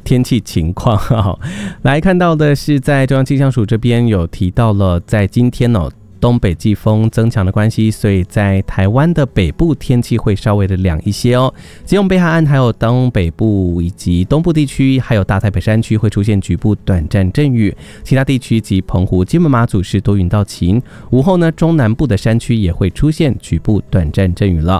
天气情况。来看到的是在中央气象署这边有提到了，在今天东北季风增强的关系，所以在台湾的北部天气会稍微的凉一些哦。基隆北海岸还有东北部以及东部地区，还有大台北山区会出现局部短暂阵雨，其他地区及澎湖、金门、马祖是多云到晴。午后呢，中南部的山区也会出现局部短暂阵雨了。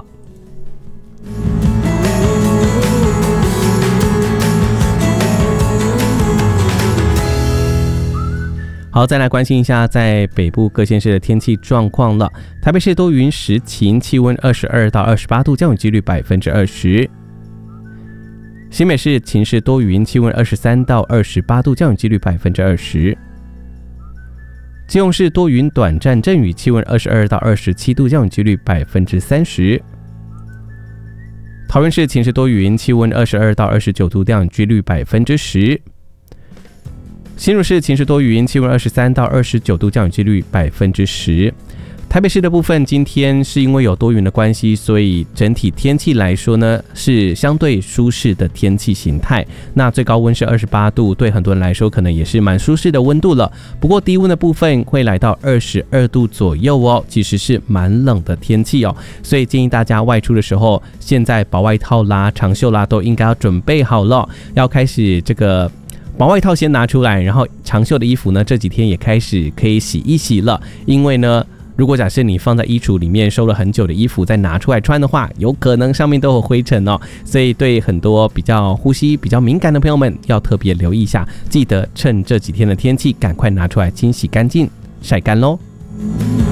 好，再来关心一下在北部各县市的天气状况了。台北市多云时晴，气温22到28度，降雨几率20%。新北市晴时多云，气温23到28度，降雨几率20%。基隆市多云短暂阵雨，气温22到27度，降雨几率30%。桃园市晴时多云，气温22到29度，降雨几率10%。新竹市晴时多云，气温23到29度，降雨几率10%。台北市的部分，今天是因为有多云的关系，所以整体天气来说呢，是相对舒适的天气形态。那最高温是28度，对很多人来说可能也是蛮舒适的温度了。不过低温的部分会来到22度左右哦，其实是蛮冷的天气哦。所以建议大家外出的时候，现在薄外套啦、长袖啦都应该要准备好了，要开始这个。薄外套先拿出来，然后长袖的衣服呢，这几天也开始可以洗一洗了。因为呢，如果假设你放在衣橱里面收了很久的衣服再拿出来穿的话，有可能上面都有灰尘哦。所以对很多比较呼吸比较敏感的朋友们，要特别留意一下，记得趁这几天的天气，赶快拿出来清洗干净，晒干咯。